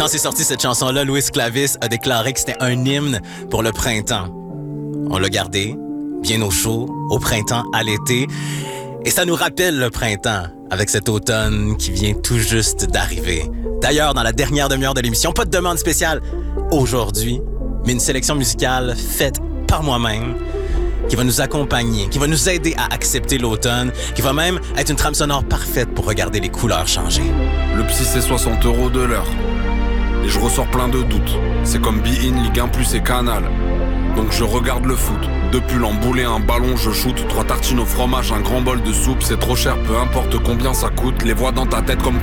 Quand c'est sorti cette chanson-là, Louis Clavis a déclaré que c'était un hymne pour le printemps. On l'a gardé, bien au chaud, au printemps, à l'été. Et ça nous rappelle le printemps, avec cet automne qui vient tout juste d'arriver. D'ailleurs, dans la dernière demi-heure de l'émission, pas de demande spéciale aujourd'hui, mais une sélection musicale faite par moi-même, qui va nous accompagner, qui va nous aider à accepter l'automne, qui va même être une trame sonore parfaite pour regarder les couleurs changer. Le psy, c'est 60 € de l'heure. Et je ressors plein de doutes. C'est comme Be-In, Ligue 1 Plus et Canal. Donc je regarde le foot. Deux pulls emboulés, un ballon, je shoot. 3 tartines au fromage, un grand bol de soupe. C'est trop cher, peu importe combien ça coûte. Les voix dans ta tête comme